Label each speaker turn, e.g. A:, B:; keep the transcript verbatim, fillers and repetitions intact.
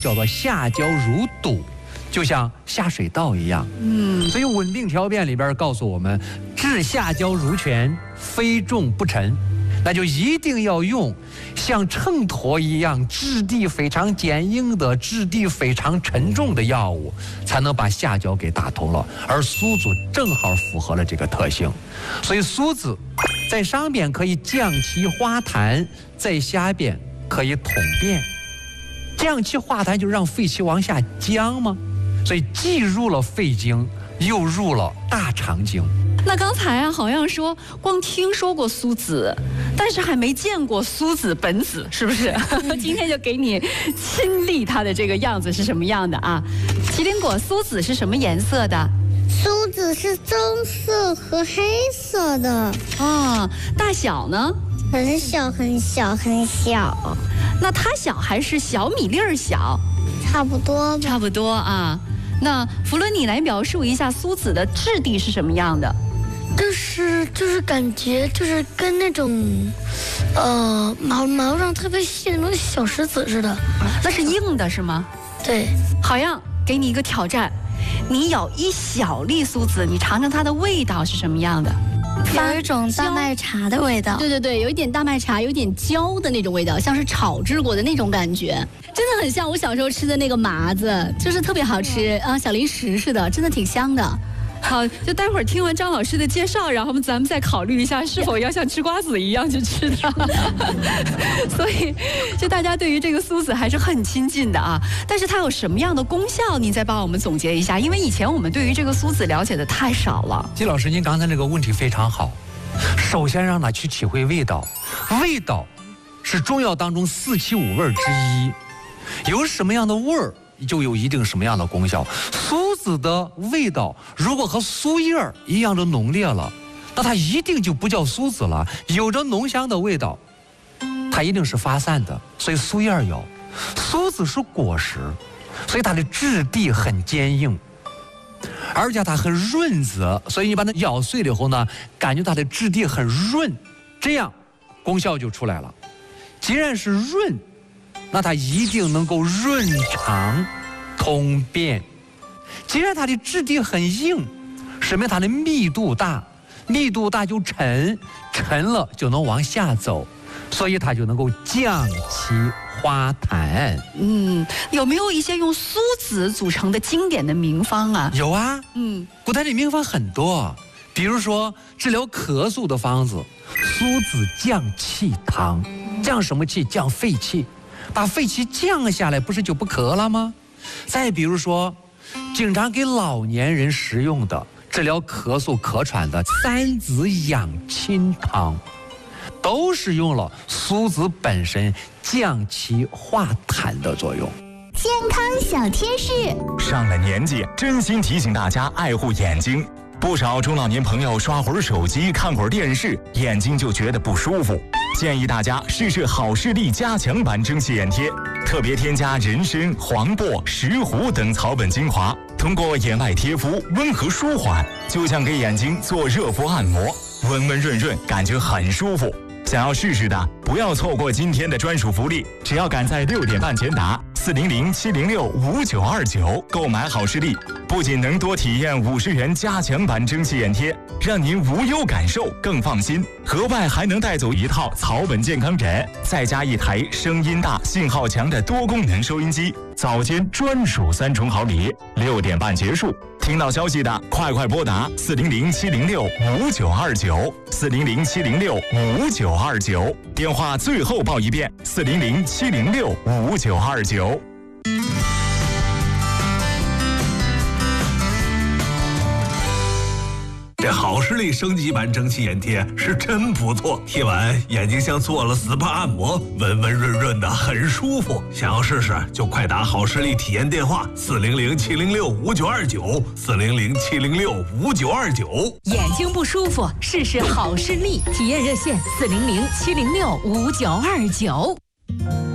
A: 叫做下焦如堵，就像下水道一样。嗯，所以稳定调变里边告诉我们，治下焦如泉，非重不沉。那就一定要用像秤砣一样质地非常坚硬的、质地非常沉重的药物，才能把下焦给打通了。而苏子正好符合了这个特性，所以苏子在上边可以降气化痰，在下边可以通便。降气化痰就让肺气往下降吗？所以既入了肺经，又入了大肠经。
B: 那刚才啊，好像说光听说过苏子，但是还没见过苏子本子，是不是？今天就给你亲历它的这个样子是什么样的啊？麒麟果苏子是什么颜色的？
C: 苏子是棕色和黑色的。
B: 啊，大小呢？
C: 很小很小很小。
B: 那它小还是小米粒儿小？
C: 差不多吧。
B: 差不多啊。那福伦，你来描述一下苏子的质地是什么样的？
D: 就是就是感觉就是跟那种，呃毛毛上特别细的那种小石子似的。
B: 那是硬的是吗？
D: 对。
B: 好样，给你一个挑战，你咬一小粒苏子，你尝尝它的味道是什么样的？
D: 有一种大麦茶的味道。
B: 对对对，有一点大麦茶，有一点焦的那种味道，像是炒制过的那种感觉，真的很像我小时候吃的那个麻子，就是特别好吃啊，小零食似的，真的挺香的。好，就待会儿听完张老师的介绍，然后咱们再考虑一下是否要像吃瓜子一样去吃它。所以，就大家对于这个苏子还是很亲近的啊。但是它有什么样的功效？您再帮我们总结一下，因为以前我们对于这个苏子了解的太少了。
A: 季老师，您刚才那个问题非常好。首先让他去体会味道，味道是中药当中四气五味之一，有什么样的味儿，就有一定什么样的功效。苏子的味道如果和苏叶儿一样的浓烈了，那它一定就不叫苏子了。有着浓香的味道，它一定是发散的，所以苏叶儿有。苏子是果实，所以它的质地很坚硬，而且它很润泽，所以你把它咬碎了以后呢，感觉它的质地很润，这样功效就出来了。既然是润，那它一定能够润肠通便。既然它的质地很硬，说明它的密度大，密度大就沉，沉了就能往下走，所以它就能够降气化痰。
B: 嗯，有没有一些用苏子组成的经典的名方啊？
A: 有啊，
B: 嗯，
A: 古代的名方很多，比如说治疗咳嗽的方子，苏子降气汤。降什么气？降肺气，把肺气降下来，不是就不咳了吗？再比如说，经常给老年人食用的治疗咳嗽咳喘的三子养亲汤，都是用了苏子本身降气化痰的作用。
E: 健康小贴士，
F: 上了年纪，真心提醒大家爱护眼睛。不少中老年朋友刷会儿手机、看会儿电视，眼睛就觉得不舒服。建议大家试试好视力加强版蒸汽眼贴，特别添加人参、黄柏、石斛等草本精华，通过眼外贴敷，温和舒缓，就像给眼睛做热敷按摩，温温润润，感觉很舒服。想要试试的，不要错过今天的专属福利，只要赶在六点半前打四零零七零六五九二九购买好视力，不仅能多体验五十元加强版蒸汽眼贴，让您无忧感受更放心，额外还能带走一套草本健康枕，再加一台声音大、信号强的多功能收音机，早间专属三重好礼。六点半结束，听到消息的快快拨打四零零七零六五九二九四零零七零六五九二九，电话最后报一遍四零零七零六五九二九。
G: 这好视力升级版蒸汽眼贴是真不错，贴完眼睛像做了 S P A 按摩，温温润润的，很舒服。想要试试就快打好视力体验电话四零零七零六五九二九四零零七零六五九二九。
H: 眼睛不舒服，试试好视力体验热线四零零七零六五九二九。